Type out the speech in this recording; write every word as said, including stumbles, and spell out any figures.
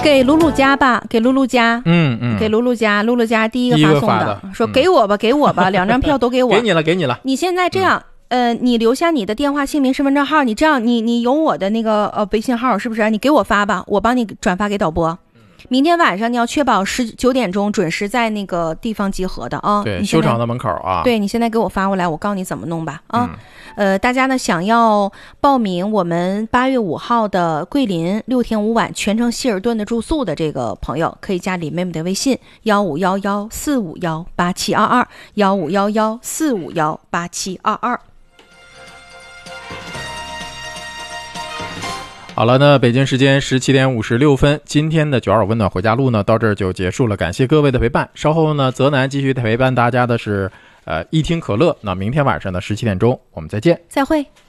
给露露家吧，给露露家， 嗯嗯， 给露露家，露露家第一个发送的， 的说给我吧，给我吧，两张票都给我， 给你了，给你了。 你现在这样。嗯呃，你留下你的电话、姓名、身份证号，你这样，你你有我的那个呃微信号是不是？你给我发吧，我帮你转发给导播。明天晚上你要确保十九点钟准时在那个地方集合的啊。 对，修场的门口啊。 对，你现在给我发过来，我告诉你怎么弄吧啊。 嗯、 呃，大家呢想要报名我们八月五号的桂林六天五晚全程希尔顿的住宿的这个朋友，可以加李妹妹的微信幺五幺幺四五幺八七二二幺五幺幺四五幺八七二二。 好了，那北京时间十七点五十六分，今天的九二温暖回家路呢，到这儿就结束了。感谢各位的陪伴。稍后呢，泽南继续陪伴大家的是呃一听可乐。那明天晚上呢十七点钟，我们再见， 再会。